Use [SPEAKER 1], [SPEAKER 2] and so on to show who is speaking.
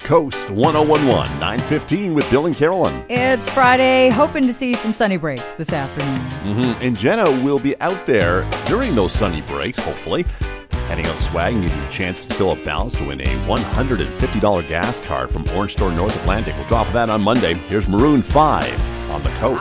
[SPEAKER 1] Coast 1011, 9:15 with Bill and Carolyn.
[SPEAKER 2] It's Friday, hoping to see some sunny breaks this afternoon.
[SPEAKER 1] And Jenna will be out there during those sunny breaks, hopefully, handing out swag and giving you a chance to fill a balance to win a $150 gas card from Orange Store North Atlantic. We'll drop that on Monday. Here's Maroon 5 on the Coast.